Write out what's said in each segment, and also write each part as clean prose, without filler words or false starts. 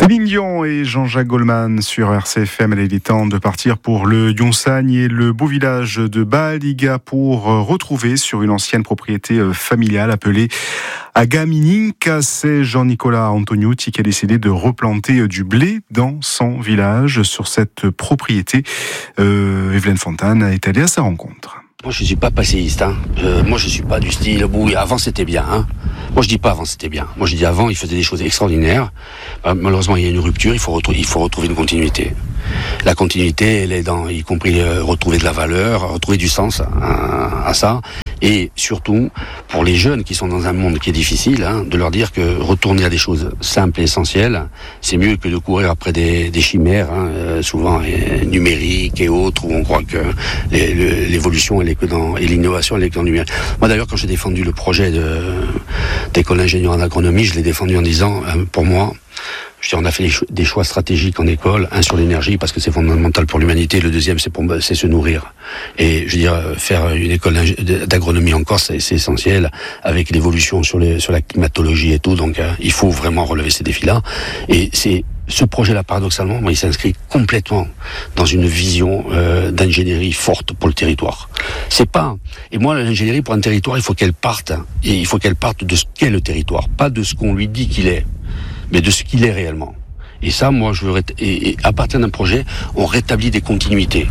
Céline Dion et Jean-Jacques Goldman sur RCFM. Il est temps de partir pour le Yonsagne et le beau village de Baaliga pour retrouver sur une ancienne propriété familiale appelée Agamininka. C'est Jean-Nicolas Antoniuti qui a décidé de replanter du blé dans son village. Sur cette propriété, Evelyne Fontane est allée à sa rencontre. Moi, je suis pas passéiste. Moi, je suis pas du style. Oui, avant c'était bien. Moi, je dis pas avant c'était bien. Moi, je dis avant, il faisait des choses extraordinaires. Malheureusement, il y a une rupture. Il faut retrouver une continuité. La continuité, elle est dans, y compris retrouver de la valeur, retrouver du sens à ça. Et surtout, pour les jeunes qui sont dans un monde qui est difficile, de leur dire que retourner à des choses simples et essentielles, c'est mieux que de courir après des chimères, souvent numériques et autres, où on croit que l'évolution elle est que dans, et l'innovation elle est que dans le numérique. Moi d'ailleurs, quand j'ai défendu le projet d'école d'ingénieur en agronomie, je l'ai défendu en disant, pour moi, on a fait des choix stratégiques en école. Un sur l'énergie parce que c'est fondamental pour l'humanité. Le deuxième, c'est se nourrir. Et je veux dire, faire une école d'agronomie en Corse, c'est essentiel avec l'évolution sur la climatologie et tout. Donc, il faut vraiment relever ces défis-là. Et c'est ce projet-là, paradoxalement, il s'inscrit complètement dans une vision d'ingénierie forte pour le territoire. C'est pas. Et moi, l'ingénierie pour un territoire, il faut qu'elle parte. Et il faut qu'elle parte de ce qu'est le territoire, pas de ce qu'on lui dit qu'il est, mais de ce qu'il est réellement. Et ça, moi, je veux et à partir d'un projet, on rétablit des continuités.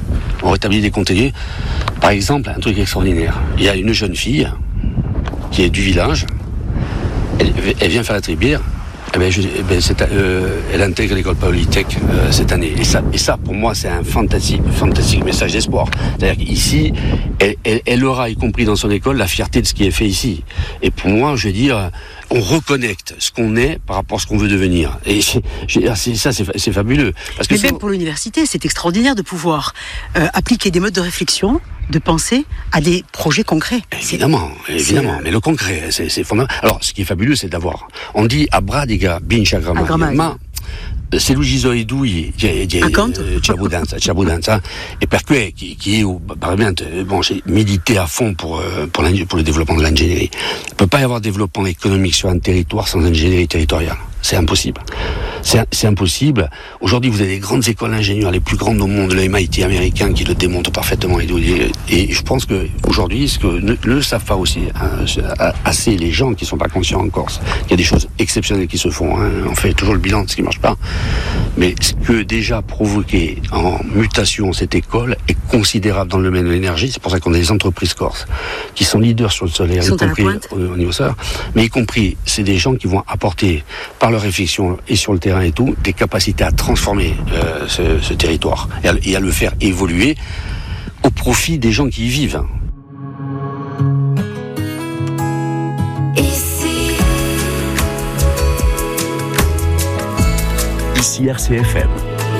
Par exemple, un truc extraordinaire. Il y a une jeune fille qui est du village. Elle vient faire la tribière. Elle intègre l'école polytech cette année. Et ça, pour moi, c'est un fantastique message d'espoir. C'est-à-dire qu'ici, elle aura, y compris dans son école, la fierté de ce qui est fait ici. Et pour moi, je veux dire, on reconnecte ce qu'on est par rapport à ce qu'on veut devenir. Et c'est fabuleux. Parce que même pour l'université, c'est extraordinaire de pouvoir appliquer des modes de réflexion, de penser à des projets concrets. Évidemment. Mais le concret, c'est fondamental. Alors, ce qui est fabuleux, c'est d'avoir, on dit a Bradiga, Binchagramma, c'est Luigi Ciabudanza, et perché qui est j'ai milité à fond pour le développement de l'ingénierie. Il ne peut pas y avoir développement économique sur un territoire sans ingénierie territoriale. C'est impossible. C'est impossible. Aujourd'hui, vous avez des grandes écoles d'ingénieurs, les plus grandes au monde, le MIT américain qui le démontre parfaitement. Et je pense que aujourd'hui, ce que ne le savent pas aussi assez les gens qui sont pas conscients en Corse, qu'il y a des choses exceptionnelles qui se font. On fait toujours le bilan de ce qui marche pas. Mais ce que déjà provoqué en mutation cette école est considérable dans le domaine de l'énergie. C'est pour ça qu'on a des entreprises corses qui sont leaders sur le solaire, y compris au niveau solaire. Mais y compris, c'est des gens qui vont apporter par leur réflexion et sur le terrain et tout, des capacités à transformer ce territoire et à le faire évoluer au profit des gens qui y vivent. Ici RCFM.